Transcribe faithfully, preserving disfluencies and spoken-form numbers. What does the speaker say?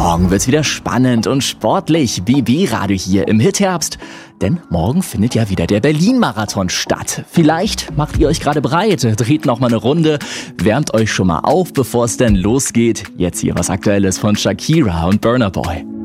Morgen wird's wieder spannend und sportlich. B B-Radio hier im Hitherbst. Denn morgen findet ja wieder der Berlin-Marathon statt. Vielleicht macht ihr euch gerade bereit, dreht noch mal eine Runde, wärmt euch schon mal auf, bevor es denn losgeht. Jetzt hier was Aktuelles von Shakira und Burna Boy.